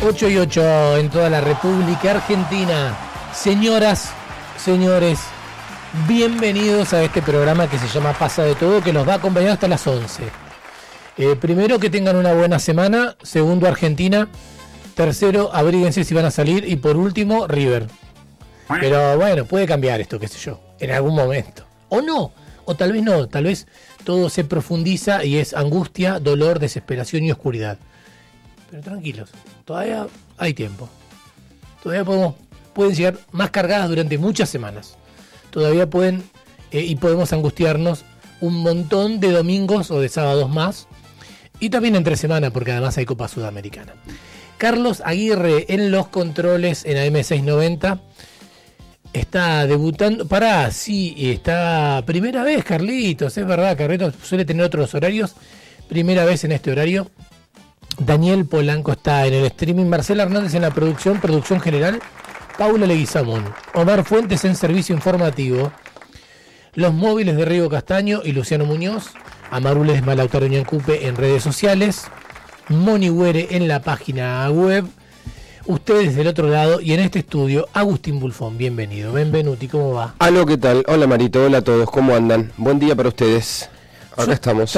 8:08 en toda la República Argentina. Señoras, señores, bienvenidos a este programa que se llama Pasa de Todo, que nos va a acompañar hasta las 11. Primero, que tengan una buena semana. Segundo, Argentina. Tercero, abríguense si van a salir. Y por último, River. Pero bueno, puede cambiar esto, qué sé yo, en algún momento. O no, o tal vez no. Tal vez todo se profundiza y es angustia, dolor, desesperación y oscuridad. Pero tranquilos, todavía hay tiempo. Todavía pueden llegar más cargadas durante muchas semanas. Todavía pueden y podemos angustiarnos un montón de domingos o de sábados más. Y también entre semana, porque además hay Copa Sudamericana. Carlos Aguirre en los controles en AM690. Está debutando. Está primera vez, Carlitos. Es verdad, Carlitos suele tener otros horarios. Primera vez en este horario. Daniel Polanco está en el streaming. Marcela Hernández en la producción general. Paula Leguizamón. Omar Fuentes en servicio informativo. Los móviles de Rigo Castaño y Luciano Muñoz. Amaru Ledesma, Lautaro Ñancupe en redes sociales. Moni Güere en la página web. Ustedes del otro lado y en este estudio, Agustín Bulfón. Bienvenido. Benvenuti, ¿cómo va? Aló, ¿qué tal? Hola Marito, hola a todos, ¿cómo andan? Buen día para ustedes. Acá estamos.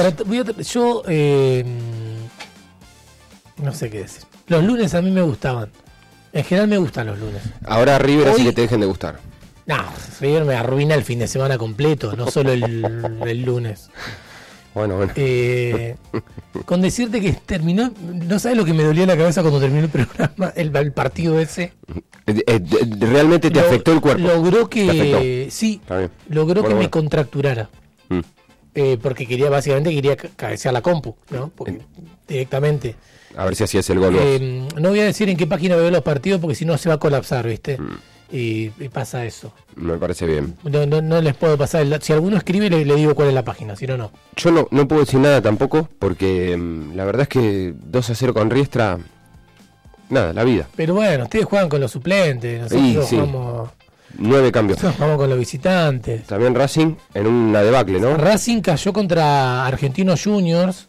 No sé qué decir. Los lunes a mí me gustaban. En general me gustan los lunes. Ahora River, así que te dejen de gustar. No, River me arruina el fin de semana completo, no solo el lunes. Bueno. Con decirte que terminó, no sabes lo que me dolía la cabeza cuando terminó el programa, el partido ese. Realmente te afectó el cuerpo. Logró que me contracturara. Porque quería cabecear la compu, ¿no? Directamente. A ver si hacías el gol. No voy a decir en qué página veo los partidos porque si no se va a colapsar, ¿viste? Y pasa eso. Me parece bien. No les puedo pasar. Si alguno escribe, le digo cuál es la página, si no. Yo no puedo decir nada tampoco, porque la verdad es que 2-0 con Riestra, nada, la vida. Pero bueno, ustedes juegan con los suplentes, nosotros sí. jugamos 9 cambios. Vamos con los visitantes. También Racing en una debacle, ¿no? Racing cayó contra Argentinos Juniors.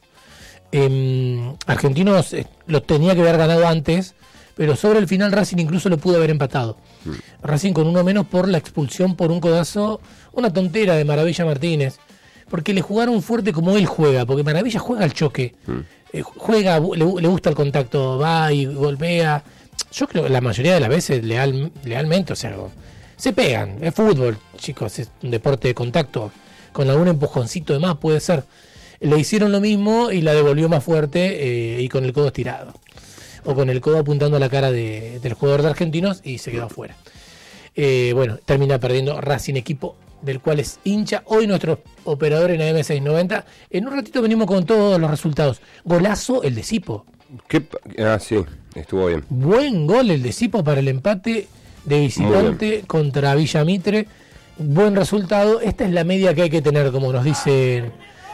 Argentinos los tenía que haber ganado antes, pero sobre el final Racing incluso lo pudo haber empatado. Racing con uno menos por la expulsión por un codazo, una tontera de Maravilla Martínez, porque le jugaron fuerte como él juega, porque Maravilla juega al choque, juega, le gusta el contacto, va y golpea. Yo creo que la mayoría de las veces lealmente, o sea, se pegan, es fútbol, chicos, es un deporte de contacto, con algún empujoncito de más puede ser. Le hicieron lo mismo y la devolvió más fuerte y con el codo estirado. O con el codo apuntando a la cara del jugador de Argentinos y se quedó afuera. Bueno, termina perdiendo Racing, equipo del cual es hincha. Hoy nuestro operador en AM690. En un ratito venimos con todos los resultados. Golazo el de Sipo. Sí, estuvo bien. Buen gol el de Sipo para el empate de visitante contra Villa Mitre. Buen resultado. Esta es la media que hay que tener, como nos dicen.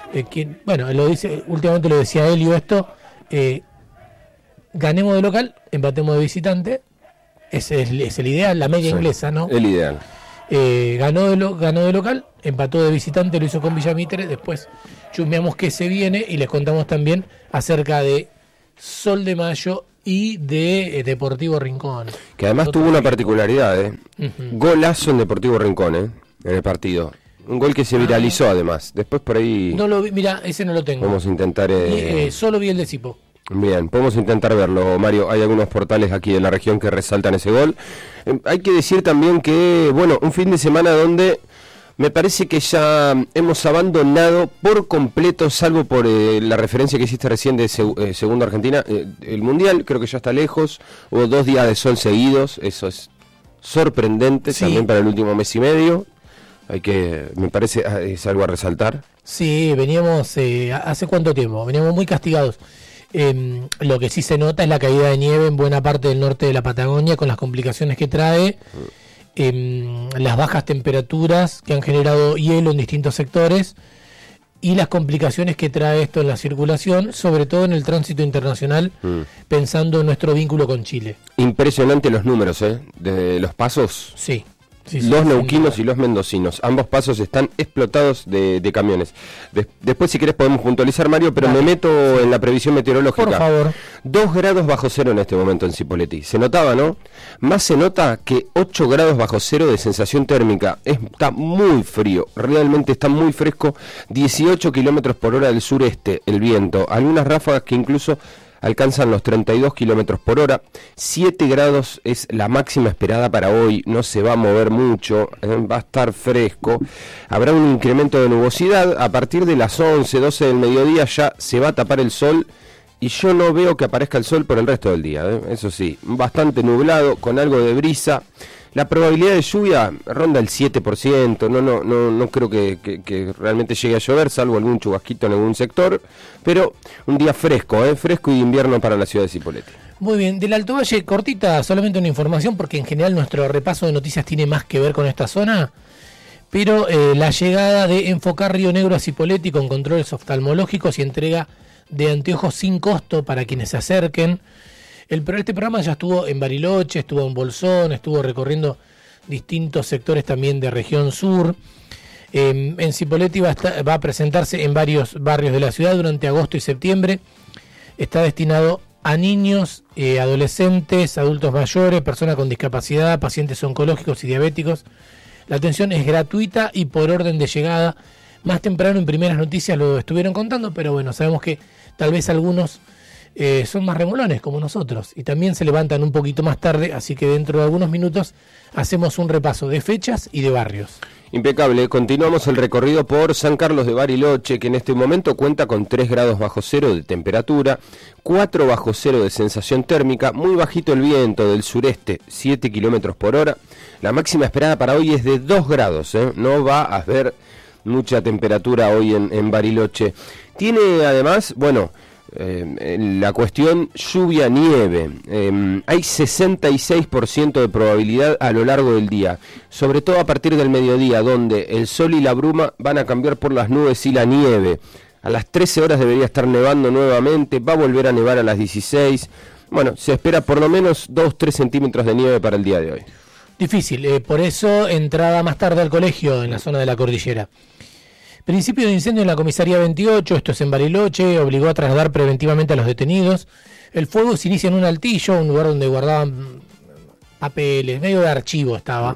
Lo dice, últimamente lo decía Helio esto. Ganemos de local, empatemos de visitante. Ese es el ideal, la media inglesa, ¿no? El ideal. Ganó de local, empató de visitante, lo hizo con Villamitre. Después chusmeamos que se viene y les contamos también acerca de Sol de Mayo y de Deportivo Rincón. Que además tuvo una particularidad, Golazo en Deportivo Rincón, en el partido. Un gol que se viralizó además. Después por ahí... No lo vi, mira, ese no lo tengo. Vamos a intentar... solo vi el de Sipo. Bien, podemos intentar verlo, Mario. Hay algunos portales aquí de la región que resaltan ese gol. Hay que decir también que, un fin de semana donde me parece que ya hemos abandonado por completo, salvo por la referencia que hiciste recién de Segundo Argentina, el Mundial. Creo que ya está lejos. Hubo 2 días de sol seguidos. Eso es sorprendente, sí. También para el último mes y medio. Me parece, es algo a resaltar. Sí, veníamos, ¿hace cuánto tiempo? Veníamos muy castigados. Lo que sí se nota es la caída de nieve en buena parte del norte de la Patagonia, con las complicaciones que trae, las bajas temperaturas que han generado hielo en distintos sectores y las complicaciones que trae esto en la circulación, sobre todo en el tránsito internacional, pensando en nuestro vínculo con Chile. Impresionante los números, de los pasos. Sí. los neuquinos y los mendocinos. Ambos pasos están explotados de camiones. Después, si querés, podemos puntualizar, Mario, pero me meto en la previsión meteorológica. Por favor. 2 grados bajo cero en este momento en Cipolletti. Se notaba, ¿no? Más se nota que 8 grados bajo cero de sensación térmica. Está muy frío, realmente está muy fresco. 18 kilómetros por hora del sureste el viento. Algunas ráfagas que incluso alcanzan los 32 kilómetros por hora. 7 grados es la máxima esperada para hoy. No se va a mover mucho, va a estar fresco. Habrá un incremento de nubosidad. A partir de las 11, 12 del mediodía ya se va a tapar el sol. Y yo no veo que aparezca el sol por el resto del día, Eso sí, bastante nublado, con algo de brisa. La probabilidad de lluvia ronda el 7%, no creo que realmente llegue a llover, salvo algún chubasquito en algún sector, pero un día fresco, fresco y de invierno para la ciudad de Cipolletti. Muy bien, del Alto Valle, cortita, solamente una información, porque en general nuestro repaso de noticias tiene más que ver con esta zona, pero la llegada de Enfocar Río Negro a Cipolletti con controles oftalmológicos y entrega de anteojos sin costo para quienes se acerquen. Este programa ya estuvo en Bariloche, estuvo en Bolsón, estuvo recorriendo distintos sectores también de región sur. En Cipolletti va a presentarse en varios barrios de la ciudad durante agosto y septiembre. Está destinado a niños, adolescentes, adultos mayores, personas con discapacidad, pacientes oncológicos y diabéticos. La atención es gratuita y por orden de llegada. Más temprano en Primeras Noticias lo estuvieron contando, pero bueno, sabemos que tal vez algunos son más remolones como nosotros y también se levantan un poquito más tarde, así que dentro de algunos minutos hacemos un repaso de fechas y de barrios. Impecable, continuamos el recorrido por San Carlos de Bariloche, que en este momento cuenta con 3 grados bajo cero de temperatura, 4 bajo cero de sensación térmica, muy bajito el viento del sureste, 7 kilómetros por hora. La máxima esperada para hoy es de 2 grados, no va a haber mucha temperatura hoy en Bariloche. Tiene además, la cuestión lluvia-nieve. Hay 66% de probabilidad a lo largo del día, sobre todo a partir del mediodía, donde el sol y la bruma van a cambiar por las nubes y la nieve. A las 13 horas debería estar nevando nuevamente, va a volver a nevar a las 16. Bueno, se espera por lo menos 2-3 centímetros de nieve para el día de hoy. Difícil, por eso entrada más tarde al colegio en la zona de la cordillera. Principio de incendio en la comisaría 28, esto es en Bariloche, obligó a trasladar preventivamente a los detenidos. El fuego se inicia en un altillo, un lugar donde guardaban papeles, medio de archivo estaba.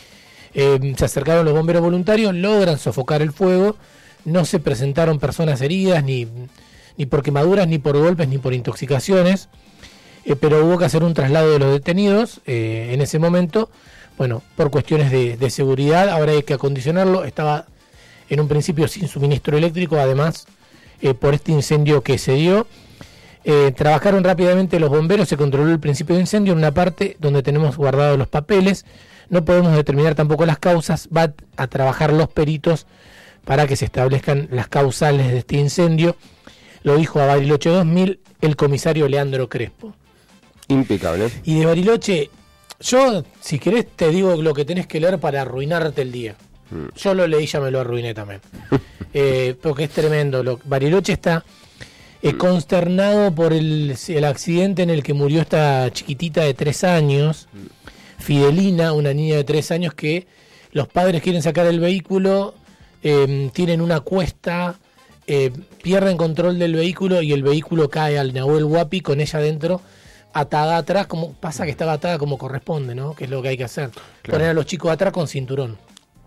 Se acercaron los bomberos voluntarios, logran sofocar el fuego, no se presentaron personas heridas, ni por quemaduras, ni por golpes, ni por intoxicaciones, pero hubo que hacer un traslado de los detenidos en ese momento, por cuestiones de seguridad. Ahora hay que acondicionarlo, estaba en un principio sin suministro eléctrico, además por este incendio que se dio. Trabajaron rápidamente los bomberos, se controló el principio de incendio en una parte donde tenemos guardados los papeles. No podemos determinar tampoco las causas, va a trabajar los peritos para que se establezcan las causales de este incendio. Lo dijo a Bariloche 2000 el comisario Leandro Crespo. Impecable. Y de Bariloche, yo, si querés, te digo lo que tenés que leer para arruinarte el día. Yo lo leí, ya me lo arruiné también. Porque es tremendo. Bariloche está consternado por el accidente en el que murió esta chiquitita de 3 años, Fidelina, una niña de 3 años que los padres quieren sacar el vehículo, tienen una cuesta, pierden control del vehículo y el vehículo cae al Nahuel Huapi con ella dentro, atada atrás, como pasa que estaba atada como corresponde, ¿no? Que es lo que hay que hacer. Claro. Poner a los chicos atrás con cinturón.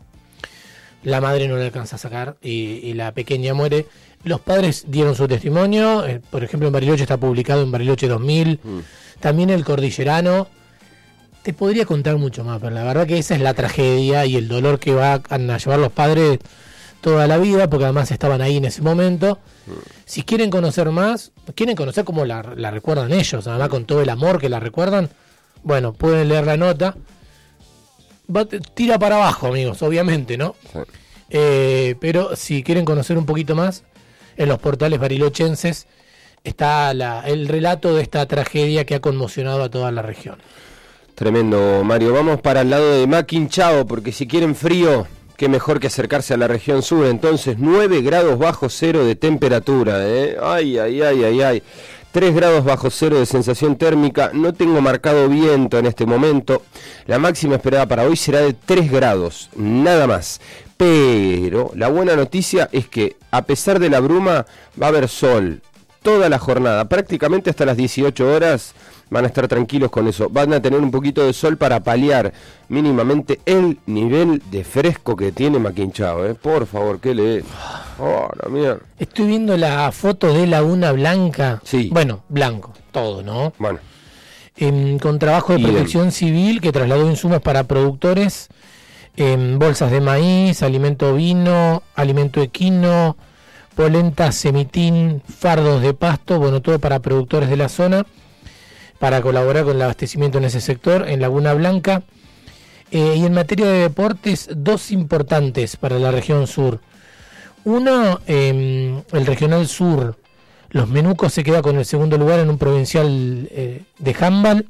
La madre no le alcanza a sacar y la pequeña muere. Los padres dieron su testimonio, por ejemplo en Bariloche está publicado en Bariloche 2000, también el Cordillerano. Te podría contar mucho más, pero la verdad que esa es la tragedia y el dolor que van a llevar los padres toda la vida, porque además estaban ahí en ese momento. Si quieren conocer más, quieren conocer cómo la recuerdan ellos, además con todo el amor que la recuerdan, bueno, pueden leer la nota. Tira para abajo, amigos, obviamente, ¿no? Sí. Pero si quieren conocer un poquito más, en los portales barilochenses está el relato de esta tragedia que ha conmocionado a toda la región. Tremendo, Mario. Vamos para el lado de Maquinchao, porque si quieren frío, qué mejor que acercarse a la región sur. Entonces, 9 grados bajo cero de temperatura, ¿eh? Ay. 3 grados bajo cero de sensación térmica, no tengo marcado viento en este momento, la máxima esperada para hoy será de 3 grados, nada más. Pero la buena noticia es que a pesar de la bruma va a haber sol toda la jornada, prácticamente hasta las 18 horas van a estar tranquilos con eso, van a tener un poquito de sol para paliar mínimamente el nivel de fresco que tiene Maquinchao, por favor, ¿qué lees? Oh, la mierda. Estoy viendo la foto de Laguna Blanca. Sí. Bueno, blanco, todo, ¿no? Bueno. Con trabajo de protección civil que trasladó insumos para productores, bolsas de maíz, alimento ovino, alimento equino, polenta, semitín, fardos de pasto, bueno, todo para productores de la zona, para colaborar con el abastecimiento en ese sector, en Laguna Blanca. Y en materia de deportes, 2 importantes para la región sur. Uno, el Regional Sur. Los Menucos se queda con el segundo lugar en un provincial de handball.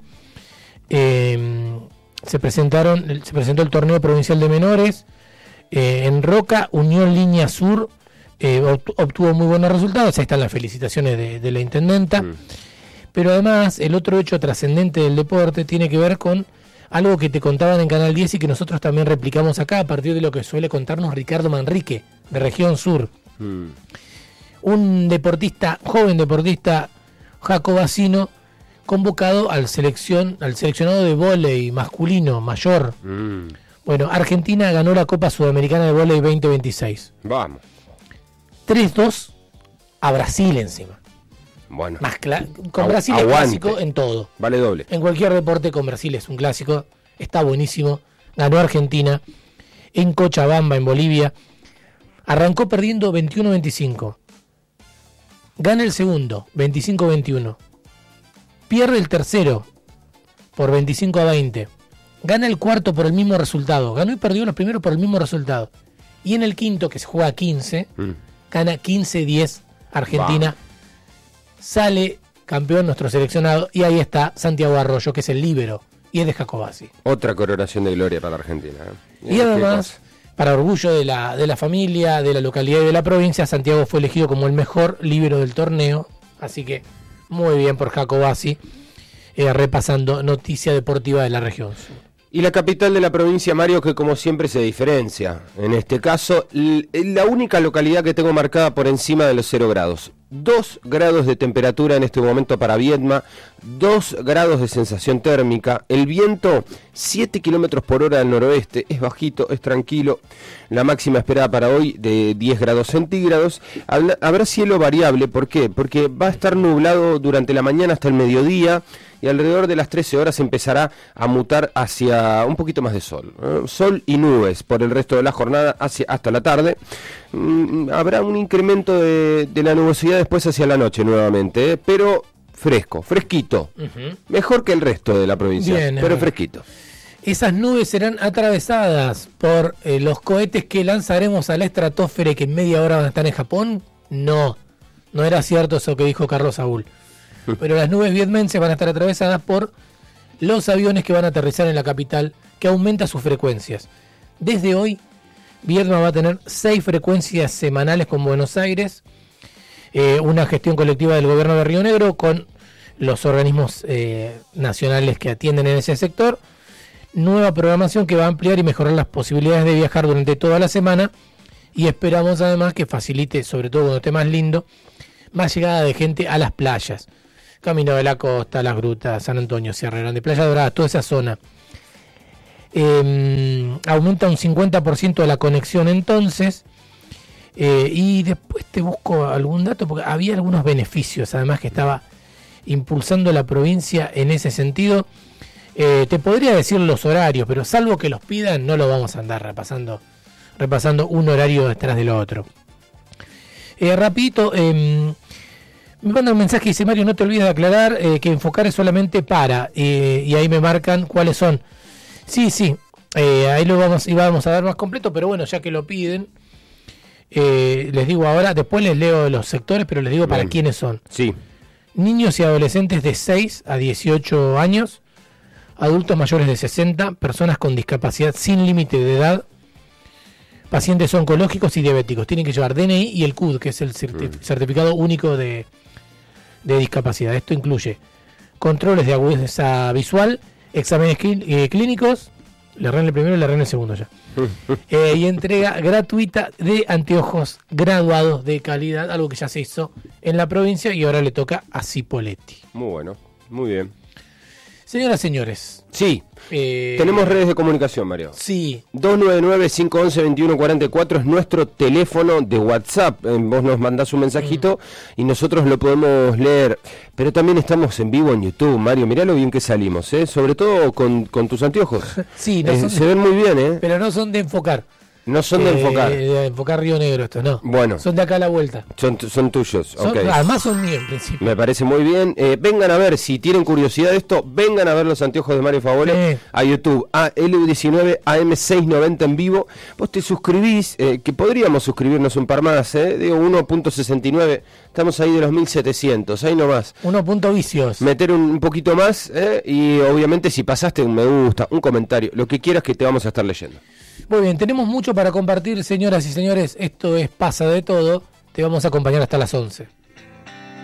Se presentó el torneo provincial de menores. En Roca, Unión Línea Sur obtuvo muy buenos resultados. Ahí están las felicitaciones de la intendenta. Pero además, el otro hecho trascendente del deporte tiene que ver con algo que te contaban en Canal 10 y que nosotros también replicamos acá a partir de lo que suele contarnos Ricardo Manrique, de Región Sur. Un joven deportista jacobacino, convocado al seleccionado de vóley masculino mayor. Bueno, Argentina ganó la Copa Sudamericana de Vóley 2026. Vamos. 3-2 a Brasil encima. Bueno. Con Brasil es clásico en todo. Vale doble. En cualquier deporte con Brasil es un clásico. Está buenísimo. Ganó Argentina en Cochabamba, en Bolivia. Arrancó perdiendo 21-25. Gana el segundo, 25-21. Pierde el tercero por 25-20. Gana el cuarto por el mismo resultado. Ganó y perdió los primeros por el mismo resultado. Y en el quinto, que se juega a 15, gana 15-10 Argentina. Sale campeón nuestro seleccionado. Y ahí está Santiago Arroyo, que es el líbero. Y es de Jacobacci. Otra coronación de gloria para la Argentina. Y además, para orgullo de la familia, de la localidad y de la provincia, Santiago fue elegido como el mejor líbero del torneo. Así que muy bien por Jacobacci, repasando noticia deportiva de la región. Y la capital de la provincia, Mario, que como siempre se diferencia. En este caso, la única localidad que tengo marcada por encima de los 0 grados. 2 grados de temperatura en este momento para Viedma, 2 grados de sensación térmica, el viento 7 kilómetros por hora del noroeste, es bajito, es tranquilo, la máxima esperada para hoy de 10 grados centígrados, habrá cielo variable, ¿por qué? Porque va a estar nublado durante la mañana hasta el mediodía y alrededor de las 13 horas empezará a mutar hacia un poquito más de sol, sol y nubes por el resto de la jornada hasta la tarde. Habrá un incremento de la nubosidad después hacia la noche nuevamente, pero fresquito, mejor que el resto de la provincia, bien, pero fresquito. Esas nubes serán atravesadas por los cohetes que lanzaremos a la estratosfera y que en media hora van a estar en Japón. No era cierto eso que dijo Carlos Saúl. Pero las nubes vietmenses van a estar atravesadas por los aviones que van a aterrizar en la capital, que aumenta sus frecuencias. Desde hoy, Viedma va a tener 6 frecuencias semanales con Buenos Aires, una gestión colectiva del gobierno de Río Negro con los organismos nacionales que atienden en ese sector, nueva programación que va a ampliar y mejorar las posibilidades de viajar durante toda la semana, y esperamos además que facilite, sobre todo cuando esté más lindo, más llegada de gente a las playas. Camino de la Costa, Las Grutas, San Antonio, Sierra Grande, Playa Dorada, toda esa zona. Aumenta un 50% de la conexión entonces, y después te busco algún dato porque había algunos beneficios además que estaba impulsando la provincia en ese sentido. Te podría decir los horarios, pero salvo que los pidan no lo vamos a andar repasando un horario detrás del otro. Rapidito, me mandan un mensaje que dice: Mario, no te olvides de aclarar que enfocar es solamente para, y ahí me marcan cuáles son. Sí, ahí íbamos a dar más completo, pero bueno, ya que lo piden, les digo ahora, después les leo los sectores, pero les digo para quiénes son. Sí. Niños y adolescentes de 6 a 18 años, adultos mayores de 60, personas con discapacidad sin límite de edad, pacientes oncológicos y diabéticos. Tienen que llevar DNI y el CUD, que es el certificado único de de discapacidad. Esto incluye controles de agudeza visual, exámenes clínicos, le erré en el primero y le erré en el segundo ya. Y entrega gratuita de anteojos graduados de calidad, algo que ya se hizo en la provincia y ahora le toca a Cipolletti. Muy bueno, muy bien. Señoras, señores. Sí, tenemos redes de comunicación, Mario. Sí. 299-511-2144 es nuestro teléfono de WhatsApp. Vos nos mandás un mensajito y nosotros lo podemos leer. Pero también estamos en vivo en YouTube, Mario. Mirá lo bien que salimos, sobre todo con tus anteojos. Sí, no se ven muy bien, pero no son de enfocar. No son de enfocar. De enfocar Río Negro estos, no. Bueno. Son de acá a la vuelta. Son tuyos, okay. Además son míos en principio. Me parece muy bien. Vengan a ver, si tienen curiosidad de esto, vengan a ver los anteojos de Mario Favole a YouTube, a LU19 AM690 en vivo. Vos te suscribís, que podríamos suscribirnos un par más, digo 1.69, estamos ahí de los 1700, ahí nomás. 1 punto vicios. Meter un poquito más, y obviamente si pasaste un me gusta, un comentario, lo que quieras que te vamos a estar leyendo. Muy bien, tenemos mucho para compartir, señoras y señores. Esto es Pasa de Todo. Te vamos a acompañar hasta las 11.